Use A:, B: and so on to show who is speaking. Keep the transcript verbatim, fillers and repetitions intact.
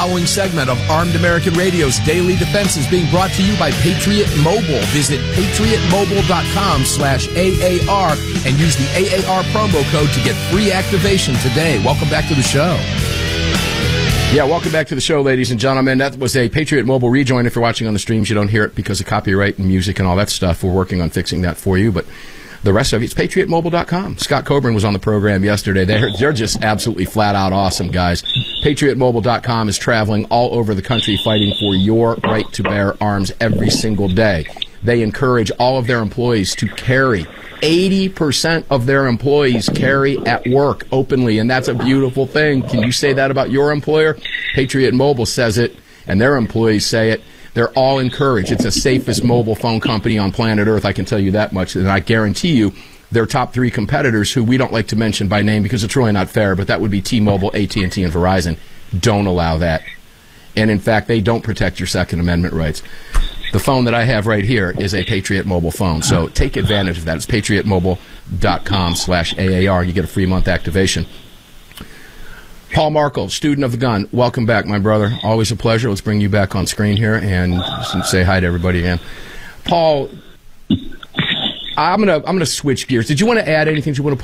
A: Following segment of Armed American Radio's Daily Defense is being brought to you by Patriot Mobile. Visit patriotmobile.com slash AAR and use the A A R promo code to get free activation today. Welcome back to the show. Yeah, welcome back to the show, ladies and gentlemen. That was a Patriot Mobile rejoin. If you're watching on the streams, you don't hear it because of copyright and music and all that stuff. We're working on fixing that for you, but the rest of it, it's patriot mobile dot com. Scott Coburn was on the program yesterday. They're, they're just absolutely flat-out awesome, guys. patriot mobile dot com is traveling all over the country fighting for your right to bear arms every single day. They encourage all of their employees to carry. eighty percent of their employees carry at work openly, and that's a beautiful thing. Can you say that about your employer? Patriot Mobile says it, and their employees say it. They're all encouraged. It's the safest mobile phone company on planet Earth, I can tell you that much. And I guarantee you their top three competitors, who we don't like to mention by name because it's really not fair, but that would be T-Mobile, A T and T, and Verizon, don't allow that. And, in fact, they don't protect your Second Amendment rights. The phone that I have right here is a Patriot Mobile phone, so take advantage of that. It's patriotmobile.com slash AAR. You get a free month activation. Paul Markle, student of the gun, welcome back, my brother. Always a pleasure. Let's bring you back on screen here and say hi to everybody again. Paul, I'm gonna I'm gonna switch gears. Did you want to add anything? Did you want to put